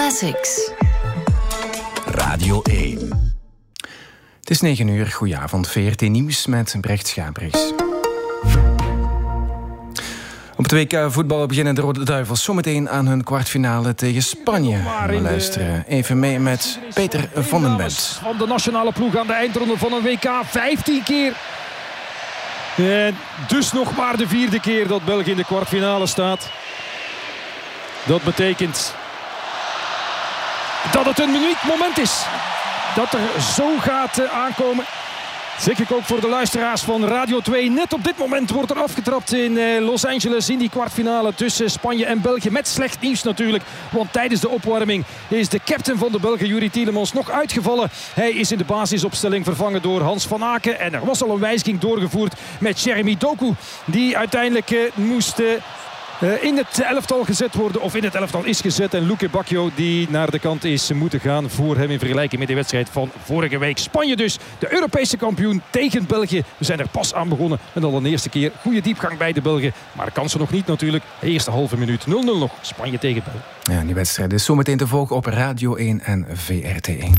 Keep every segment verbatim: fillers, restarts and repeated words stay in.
Classics. Radio één. Het is negen uur, goedenavond, V R T Nieuws met Brecht Schabrix. Op het W K voetbal beginnen de Rode Duivels zometeen aan hun kwartfinale tegen Spanje. We luisteren even mee met Peter van den Bent. Van de nationale ploeg aan de eindronde van een W K, vijftien keer. En dus nog maar de vierde keer dat België in de kwartfinale staat. Dat betekent dat het een uniek moment is. Dat er zo gaat aankomen. Zeg ik ook voor de luisteraars van Radio twee. Net op dit moment wordt er afgetrapt in Los Angeles in die kwartfinale tussen Spanje en België. Met slecht nieuws natuurlijk, want tijdens de opwarming is de captain van de Belgen, Youri Tielemans, nog uitgevallen. Hij is in de basisopstelling vervangen door Hans van Aken. En er was al een wijziging doorgevoerd met Jeremy Doku, die uiteindelijk uh, moest... Uh, Uh, in het elftal gezet worden, of in het elftal is gezet. En Luque Bacchio die naar de kant is moeten gaan voor hem in vergelijking met de wedstrijd van vorige week. Spanje dus, de Europese kampioen tegen België. We zijn er pas aan begonnen en al de eerste keer goede diepgang bij de Belgen. Maar de kansen nog niet natuurlijk. De eerste halve minuut nul nul nog. Spanje tegen België. Ja, die wedstrijd is zometeen te volgen op Radio één en V R T één.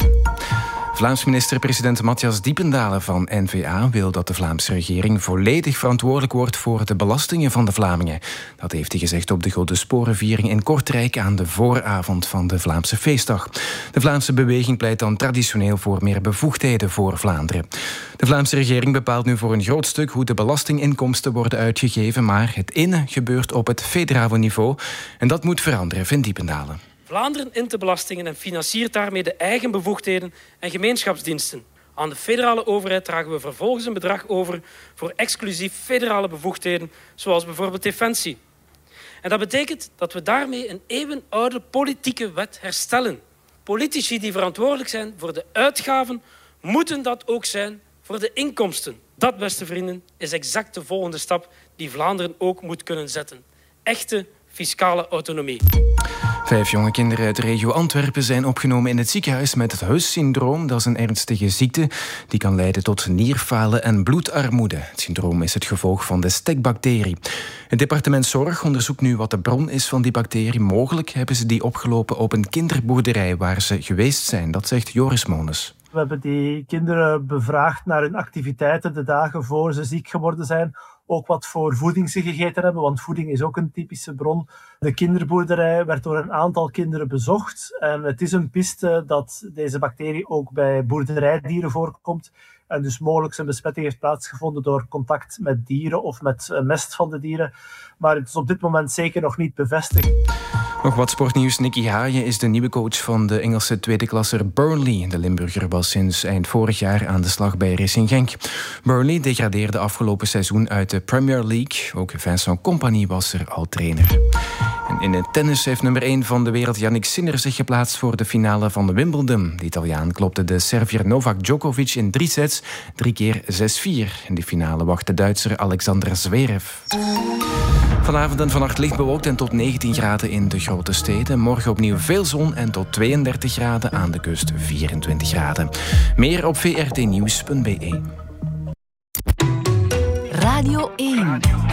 Vlaams minister-president Matthias Diependalen van N V A wil dat de Vlaamse regering volledig verantwoordelijk wordt voor de belastingen van de Vlamingen. Dat heeft hij gezegd op de Goede Sporenviering in Kortrijk aan de vooravond van de Vlaamse feestdag. De Vlaamse beweging pleit dan traditioneel voor meer bevoegdheden voor Vlaanderen. De Vlaamse regering bepaalt nu voor een groot stuk hoe de belastinginkomsten worden uitgegeven, maar het innen gebeurt op het federale niveau en dat moet veranderen, vindt Diependalen. Vlaanderen int de belastingen en financiert daarmee de eigen bevoegdheden en gemeenschapsdiensten. Aan de federale overheid dragen we vervolgens een bedrag over voor exclusief federale bevoegdheden, zoals bijvoorbeeld defensie. En dat betekent dat we daarmee een eeuwenoude politieke wet herstellen. Politici die verantwoordelijk zijn voor de uitgaven, moeten dat ook zijn voor de inkomsten. Dat, beste vrienden, is exact de volgende stap die Vlaanderen ook moet kunnen zetten. Echte fiscale autonomie. Vijf jonge kinderen uit de regio Antwerpen zijn opgenomen in het ziekenhuis met het Huys-syndroom. Dat is een ernstige ziekte die kan leiden tot nierfalen en bloedarmoede. Het syndroom is het gevolg van de stekbacterie. Het departement Zorg onderzoekt nu wat de bron is van die bacterie. Mogelijk hebben ze die opgelopen op een kinderboerderij waar ze geweest zijn. Dat zegt Joris Mones. We hebben die kinderen bevraagd naar hun activiteiten de dagen voor ze ziek geworden zijn. Ook wat voor voeding ze gegeten hebben, want voeding is ook een typische bron. De kinderboerderij werd door een aantal kinderen bezocht. En het is een piste dat deze bacterie ook bij boerderijdieren voorkomt. En dus mogelijk zijn besmetting heeft plaatsgevonden door contact met dieren of met mest van de dieren. Maar het is op dit moment zeker nog niet bevestigd. Nog wat sportnieuws. Nicky Haaien is de nieuwe coach van de Engelse tweede klasser Burnley. De Limburger was sinds eind vorig jaar aan de slag bij Racing Genk. Burnley degradeerde afgelopen seizoen uit de Premier League. Ook Vincent Kompany was er al trainer. En in het tennis heeft nummer één van de wereld Jannik Sinner zich geplaatst voor de finale van de Wimbledon. De Italiaan klopte de Serviër Novak Djokovic in drie sets, drie keer zes vier. In de finale wacht de Duitser Alexander Zverev. Vanavond en vannacht licht bewolkt en tot negentien graden in de grote steden. Morgen opnieuw veel zon en tot tweeëndertig graden, aan de kust vierentwintig graden. Meer op v r t nieuws punt b e. Radio één.